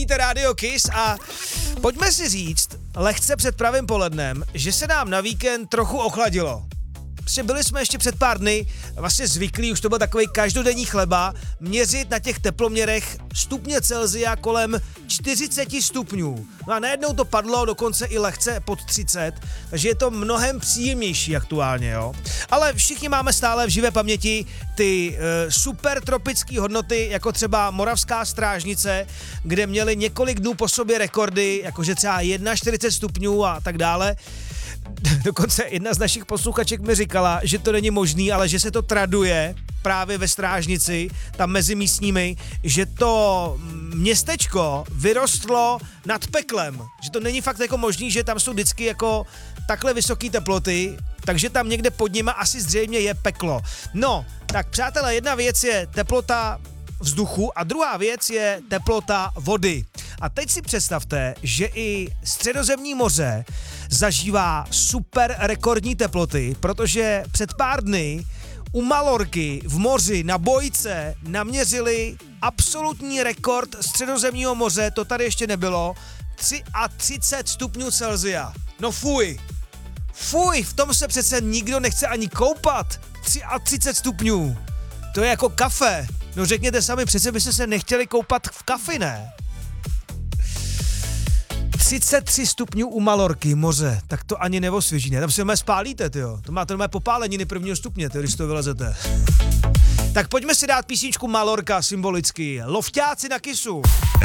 Radio Kiss a pojďme si říct, lehce před pravým polednem, že se nám na víkend trochu ochladilo. Prostě byli jsme ještě před pár dny vlastně zvyklí, už to byl takový každodenní chleba, měřit na těch teploměrech stupně Celsia kolem 40 stupňů. No a najednou to padlo dokonce i lehce pod 30, takže je to mnohem příjemnější aktuálně, jo. Ale všichni máme stále v živé paměti ty super tropické hodnoty, jako třeba Moravská Strážnice, kde měli několik dnů po sobě rekordy, jakože třeba 41 stupňů a tak dále. Dokonce jedna z našich posluchaček mi říkala, že to není možný, ale že se to traduje právě ve Strážnici, tam mezi místními, že to městečko vyrostlo nad peklem. Že to není fakt jako možný, že tam jsou vždycky jako takhle vysoké teploty, takže tam někde pod nima asi zřejmě je peklo. No, tak přátelé, jedna věc je teplota vzduchu a druhá věc je teplota vody. A teď si představte, že i Středozemní moře zažívá super rekordní teploty, protože před pár dny u Malorky v moři na Bojce naměřili absolutní rekord Středozemního moře, to tady ještě nebylo, 33 stupňů Celsia. No fuj, v tom se přece nikdo nechce ani koupat, 33 stupňů, to je jako kafe. No řekněte sami, přece byste se nechtěli koupat v kafi, ne? 33 stupňů u Malorky, moře, tak to ani neosvěží, ne? Tam si doma spálíte, tyjo. To máte doma popáleniny prvního stupně, tyjo, když to vylezete. Tak pojďme si dát písničku Malorka symbolicky. Lofťáci na Kissu.